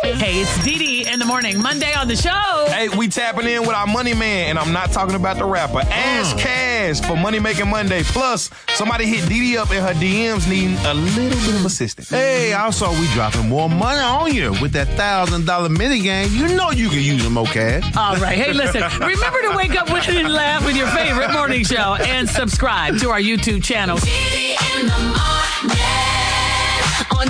Hey, it's Dee Dee in the morning. Monday on the show. Hey, we tapping in with our money man, and I'm not talking about the rapper. Ask Cash for Money Making Monday. Plus, somebody hit Dee Dee up in her DMs needing a little bit of assistance. Hey, also we dropping more money on you with that $1,000 mini game. You know you can use them, okay? All right. Hey, listen, remember to wake up with and laugh with your favorite morning show and subscribe to our YouTube channel. Dee Dee in the morning on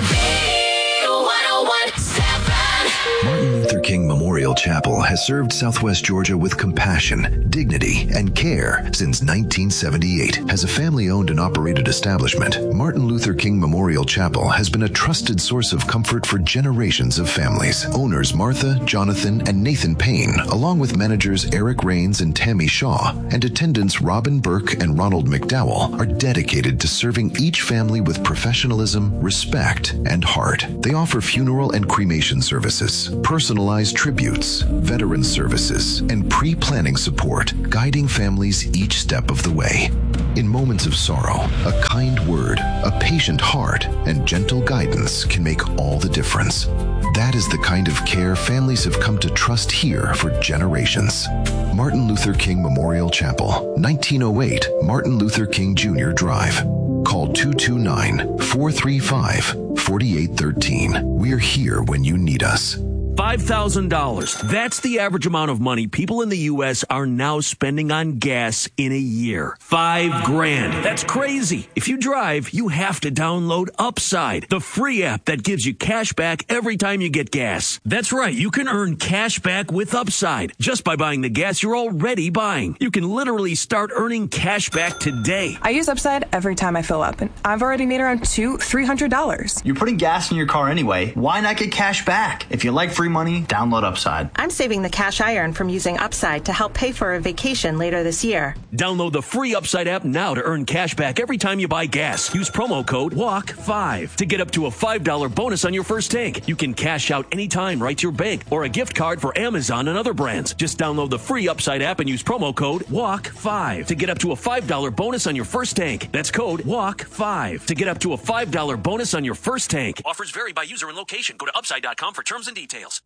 V101.7. Martin Luther King Memorial Chapel has served Southwest Georgia with compassion, dignity, and care since 1978. As a family-owned and operated establishment, Martin Luther King Memorial Chapel has been a trusted source of comfort for generations of families. Owners Martha, Jonathan, and Nathan Payne, along with managers Eric Rains and Tammy Shaw, and attendants Robin Burke and Ronald McDowell, are dedicated to serving each family with professionalism, respect, and heart. They offer funeral and cremation services, personalized tributes, veteran services, and pre-planning support, guiding families each step of the way. In moments of sorrow, a kind word, a patient heart, and gentle guidance can make all the difference. That is the kind of care families have come to trust here for generations. Martin Luther King Memorial Chapel, 1908 Martin Luther King Jr. Drive. Call 229-435-4813. We're here when you need us. $5,000. That's the average amount of money people in the U.S. are now spending on gas in a year. $5,000. That's crazy. If you drive, you have to download Upside, the free app that gives you cash back every time you get gas. That's right. You can earn cash back with Upside just by buying the gas you're already buying. You can literally start earning cash back today. I use Upside every time I fill up, and I've already made around $300. You're putting gas in your car anyway. Why not get cash back? If you like free money, download Upside. I'm saving the cash I earn from using Upside to help pay for a vacation later this year. Download the free Upside app now to earn cash back every time you buy gas. Use promo code WALK5 to get up to a $5 bonus on your first tank. You can cash out anytime right to your bank or a gift card for Amazon and other brands. Just download the free Upside app and use promo code WALK5 to get up to a $5 bonus on your first tank. That's code WALK5 to get up to a $5 bonus on your first tank. Offers vary by user and location. Go to Upside.com for terms and details.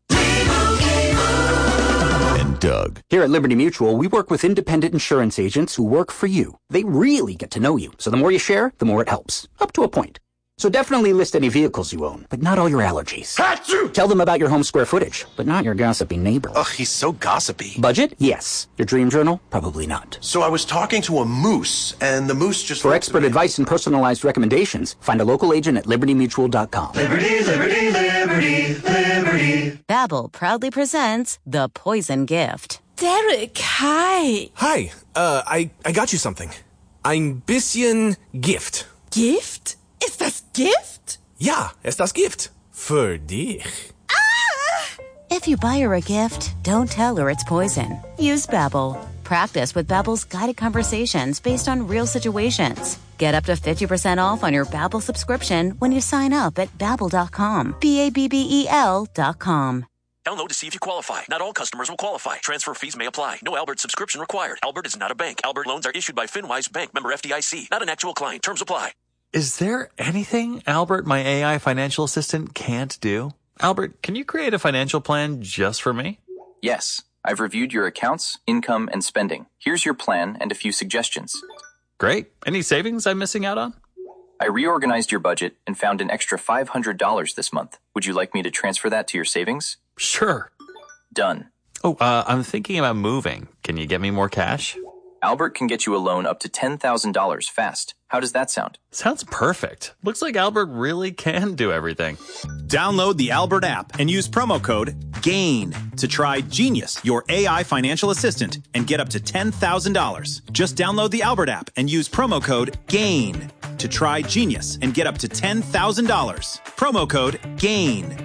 And Doug. Here at Liberty Mutual, we work with independent insurance agents who work for you. They really get to know you, so the more you share, the more it helps. Up to a point. So definitely list any vehicles you own, but not all your allergies. Achoo! Tell them about your home square footage, but not your gossipy neighbor. Ugh, he's so gossipy. Budget? Yes. Your dream journal? Probably not. So I was talking to a moose, and the moose just... For expert advice and personalized recommendations, find a local agent at libertymutual.com. Liberty, liberty, liberty, liberty. Babbel proudly presents The Poison Gift. Derek, hi. Hi, I got you something. Ein bisschen Gift. Gift? Ist das Gift? Ja, ist das Gift. Für dich. Ah! If you buy her a gift, don't tell her it's poison. Use Babbel. Practice with Babbel's guided conversations based on real situations. Get up to 50% off on your Babbel subscription when you sign up at Babbel.com. Babbel.com. Download to see if you qualify. Not all customers will qualify. Transfer fees may apply. No Albert subscription required. Albert is not a bank. Albert loans are issued by FinWise Bank, member FDIC. Not an actual client. Terms apply. Is there anything Albert, my AI financial assistant, can't do? Albert, can you create a financial plan just for me? Yes. I've reviewed your accounts, income, and spending. Here's your plan and a few suggestions. Great. Any savings I'm missing out on? I reorganized your budget and found an extra $500 this month. Would you like me to transfer that to your savings? Sure. Done. Oh, I'm thinking about moving. Can you get me more cash? Albert can get you a loan up to $10,000 fast. How does that sound? Sounds perfect. Looks like Albert really can do everything. Download the Albert app and use promo code GAIN to try Genius, your AI financial assistant, and get up to $10,000. Just download the Albert app and use promo code GAIN to try Genius and get up to $10,000. Promo code GAIN.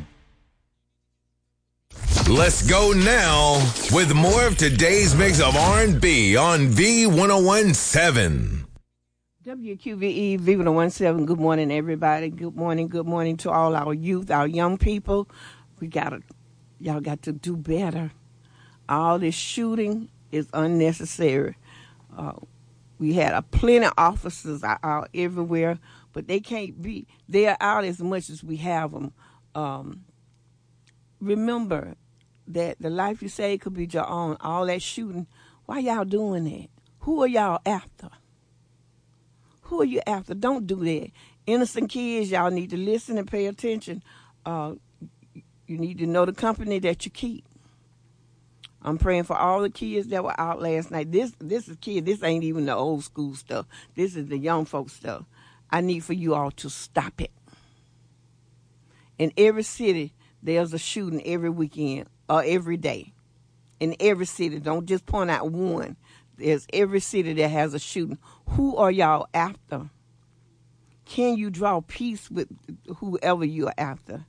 Let's go now with more of today's mix of R&B on V101.7. WQVE V101.7. Good morning, everybody. Good morning to all our youth, our young people. Y'all got to do better. All this shooting is unnecessary. We had plenty of officers out everywhere, but they can't be. They're out as much as we have them. remember that the life you save could be your own. All that shooting, why y'all doing that? Who are y'all after? Who are you after? Don't do that. Innocent kids, y'all need to listen and pay attention. You need to know the company that you keep. I'm praying for all the kids that were out last night. This is kids. This ain't even the old school stuff. This is the young folks stuff. I need for you all to stop it. In every city, there's a shooting every weekend or every day. In every city, don't just point out one. There's every city that has a shooting. Who are y'all after? Can you draw peace with whoever you're after?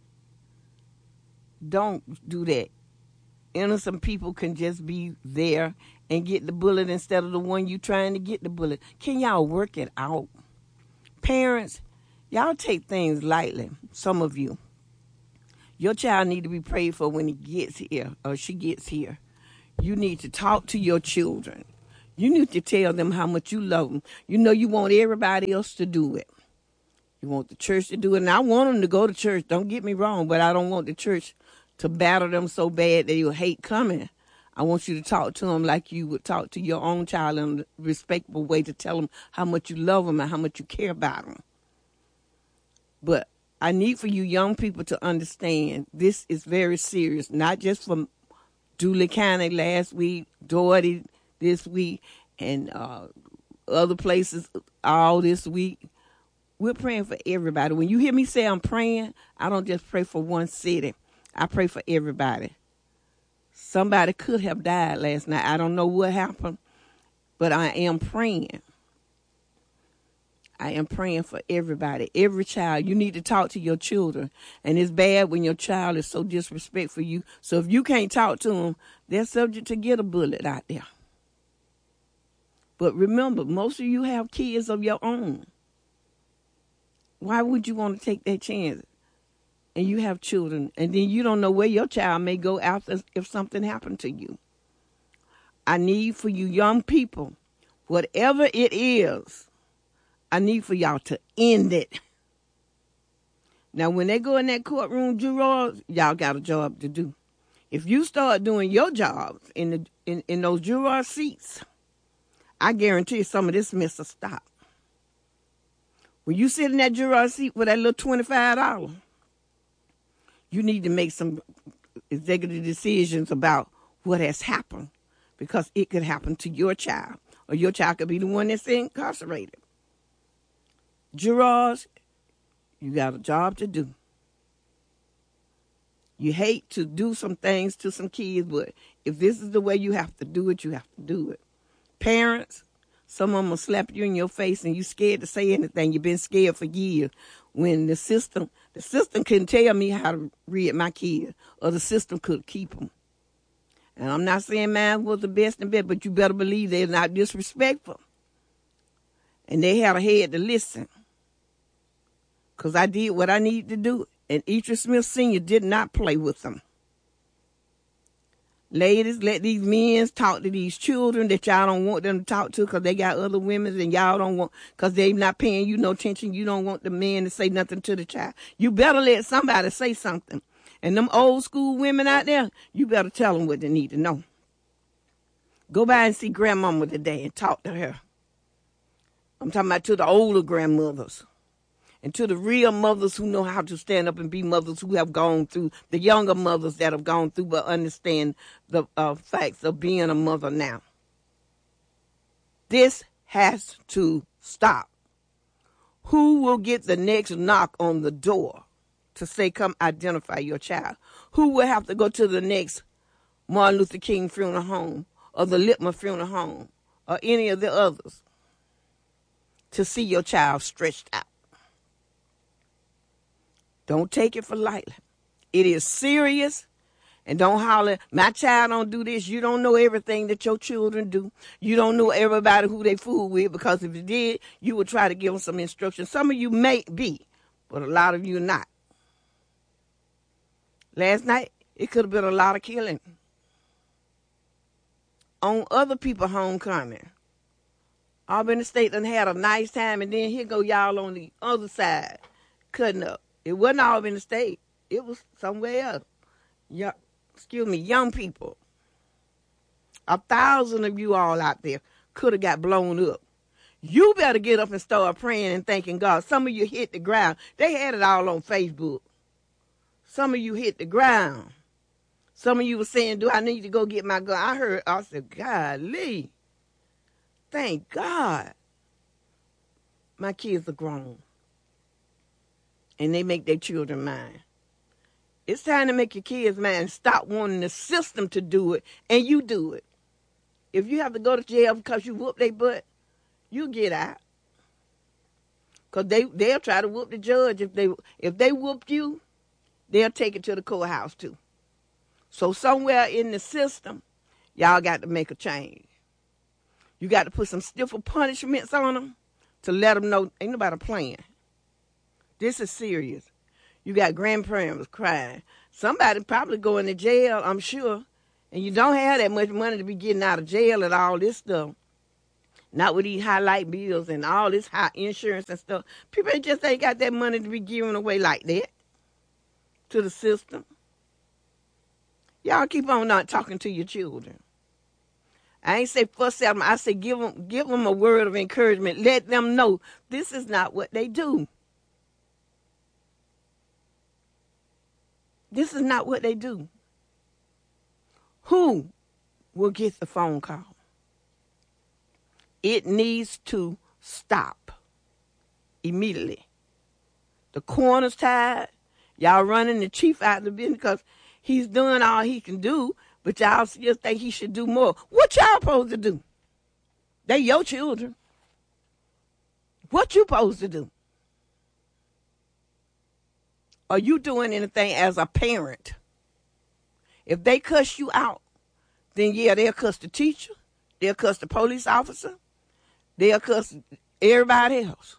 Don't do that. Innocent people can just be there and get the bullet instead of the one you trying to get the bullet. Can y'all work it out? Parents, y'all take things lightly, some of you. Your child need to be prayed for when he gets here or she gets here. You need to talk to your children. You need to tell them how much you love them. You know you want everybody else to do it. You want the church to do it. And I want them to go to church. Don't get me wrong, but I don't want the church to batter them so bad that you'll hate coming. I want you to talk to them like you would talk to your own child in a respectful way to tell them how much you love them and how much you care about them. But I need for you young people to understand this is very serious, not just from Dooley County last week, Doherty this week, and other places all this week. We're praying for everybody. When you hear me say I'm praying, I don't just pray for one city. I pray for everybody. Somebody could have died last night. I don't know what happened, but I am praying. I am praying for everybody, every child. You need to talk to your children. And it's bad when your child is so disrespectful for you. So if you can't talk to them, they're subject to get a bullet out there. But remember, most of you have kids of your own. Why would you want to take that chance? And you have children, and then you don't know where your child may go after if something happened to you. I need for you young people, whatever it is, I need for y'all to end it. Now, when they go in that courtroom, jurors, y'all got a job to do. If you start doing your jobs in those juror seats, I guarantee you some of this mess will stop. When you sit in that juror seat with that little $25, you need to make some executive decisions about what has happened, because it could happen to your child, or your child could be the one that's incarcerated. Jurors, you got a job to do. You hate to do some things to some kids, but if this is the way you have to do it, you have to do it. Parents, some of them will slap you in your face and you scared to say anything. You've been scared for years. When the system couldn't tell me how to read my kids, or the system could keep them. And I'm not saying mine was the best in bed, but you better believe they're not disrespectful. And they had a head to listen. Because I did what I needed to do. And Idris Smith Sr. did not play with them. Ladies, let these men talk to these children that y'all don't want them to talk to because they got other women and y'all don't want, because they not paying you no attention. You don't want the man to say nothing to the child. You better let somebody say something. And them old school women out there, you better tell them what they need to know. Go by and see grandmama today and talk to her. I'm talking about to the older grandmothers. And to the real mothers who know how to stand up and be mothers who have gone through, the younger mothers that have gone through but understand the facts of being a mother now. This has to stop. Who will get the next knock on the door to say, come identify your child? Who will have to go to the next Martin Luther King funeral home or the Littman funeral home or any of the others to see your child stretched out? Don't take it for lightly. It is serious. And don't holler, my child don't do this. You don't know everything that your children do. You don't know everybody who they fool with, because if you did, you would try to give them some instruction. Some of you may be, but a lot of you are not. Last night, it could have been a lot of killing on other people's homecoming. Albany State done had a nice time, and then here go y'all on the other side, cutting up. It wasn't Albany State. It was somewhere else. young people. 1,000 of you all out there could have got blown up. You better get up and start praying and thanking God. Some of you hit the ground. They had it all on Facebook. Some of you hit the ground. Some of you were saying, do I need to go get my gun? I said, golly, thank God. My kids are grown. And they make their children mine. It's time to make your kids mine. Stop wanting the system to do it, and you do it. If you have to go to jail because you whoop their butt, you get out. Because they'll try to whoop the judge. If they whooped you, they'll take it to the courthouse too. So somewhere in the system, y'all got to make a change. You got to put some stiffer punishments on them to let them know ain't nobody playing. This is serious. You got grandparents crying. Somebody probably going to jail, I'm sure. And you don't have that much money to be getting out of jail and all this stuff. Not with these high light bills and all this high insurance and stuff. People just ain't got that money to be giving away like that to the system. Y'all keep on not talking to your children. I ain't say fuss at them. I say give them a word of encouragement. Let them know this is not what they do. This is not what they do. Who will get the phone call? It needs to stop immediately. The coroner's tired. Y'all running the chief out of the business because he's doing all he can do, but y'all still think he should do more. What y'all supposed to do? They your children. What you supposed to do? Are you doing anything as a parent? If they cuss you out, then yeah, they'll cuss the teacher, they'll cuss the police officer, they'll cuss everybody else.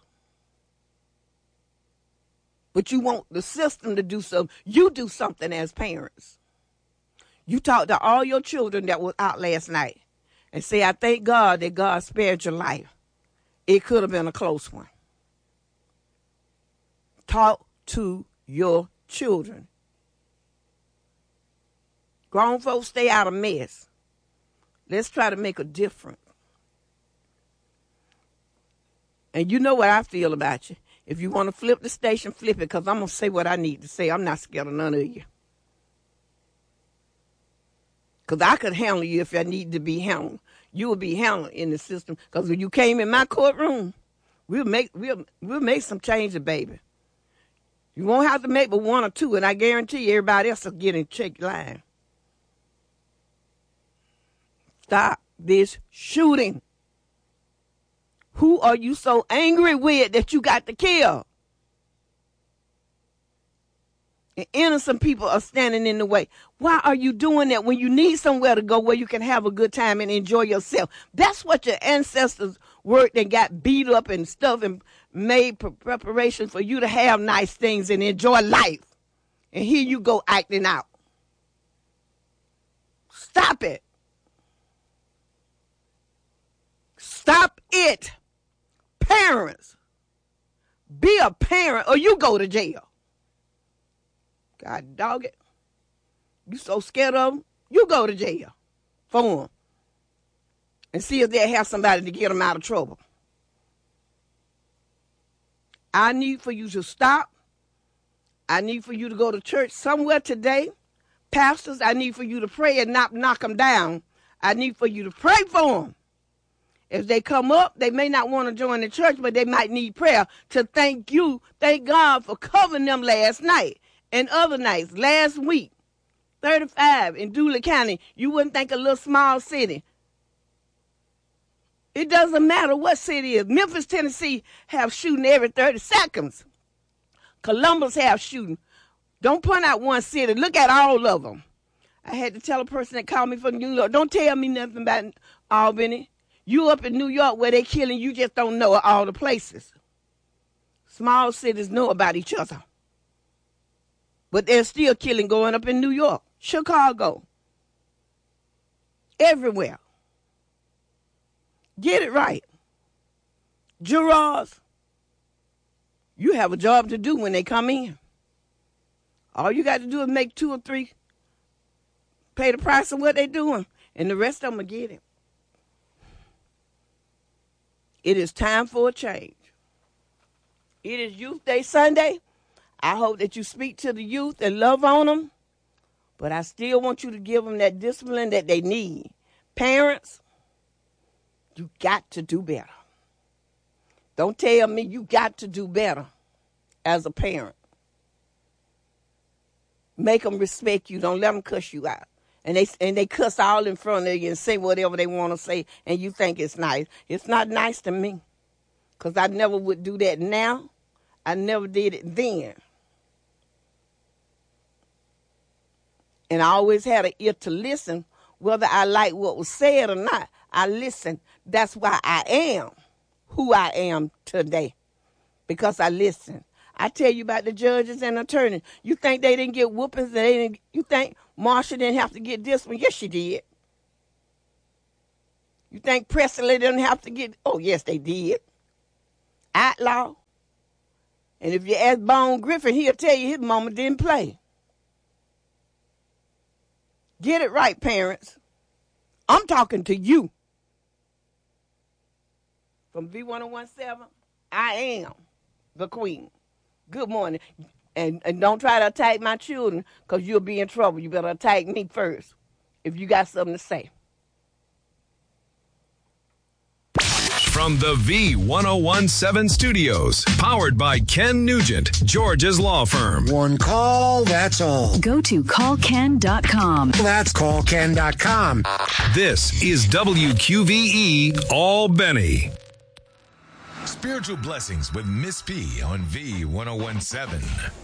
But you want the system to do something. You do something as parents. You talk to all your children that was out last night and say, I thank God that God spared your life. It could have been a close one. Talk to your children. Grown folks, stay out of mess. Let's try to make a difference. And you know what I feel about you. If you want to flip the station, flip it, because I'm going to say what I need to say. I'm not scared of none of you. Because I could handle you if I need to be handled. You will be handled in the system. Because when you came in my courtroom, we'll make some changes, baby. You won't have to make but one or two, and I guarantee you everybody else will get in check line. Stop this shooting. Who are you so angry with that you got to kill? And innocent people are standing in the way. Why are you doing that when you need somewhere to go where you can have a good time and enjoy yourself? That's what your ancestors worked and got beat up and stuff and made preparation for you to have nice things and enjoy life. And here you go acting out. Stop it. Stop it. Parents, be a parent or you go to jail. God dog it. You so scared of them, you go to jail for them. And see if they have somebody to get them out of trouble. I need for you to stop. I need for you to go to church somewhere today. Pastors, I need for you to pray and not knock them down. I need for you to pray for them. If they come up, they may not want to join the church, but they might need prayer to thank God for covering them last night and other nights. Last week, 35 in Dooley County, you wouldn't think a little small city. It doesn't matter what city it is. Memphis, Tennessee have shooting every 30 seconds. Columbus have shooting. Don't point out one city. Look at all of them. I had to tell a person that called me from New York, don't tell me nothing about Albany. You up in New York where they killing, you just don't know all the places. Small cities know about each other. But there's still killing going up in New York, Chicago, everywhere. Get it right. Jurors, you have a job to do when they come in. All you got to do is make 2 or 3 pay the price of what they're doing, and the rest of them will get it. It is time for a change. It is Youth Day Sunday. I hope that you speak to the youth and love on them, but I still want you to give them that discipline that they need. Parents, you got to do better. Don't tell me you got to do better as a parent. Make them respect you. Don't let them cuss you out. And they cuss all in front of you and say whatever they want to say, and you think it's nice. It's not nice to me, because I never would do that now. I never did it then. And I always had an ear to listen, whether I like what was said or not. I listen. That's why I am who I am today, because I listen. I tell you about the judges and attorneys. You think they didn't get whoopings? You think Marsha didn't have to get disciplined? Yes, she did. You think Presley didn't have to get... Oh, yes, they did. Outlaw. And if you ask Bone Griffin, he'll tell you his mama didn't play. Get it right, parents. I'm talking to you. From V1017, I am the queen. Good morning. And don't try to attack my children, because you'll be in trouble. You better attack me first if you got something to say. From the V1017 studios, powered by Ken Nugent, Georgia's law firm. One call, that's all. Go to callken.com. That's callken.com. This is WQVE Albany. Spiritual Blessings with Miss P on V1017.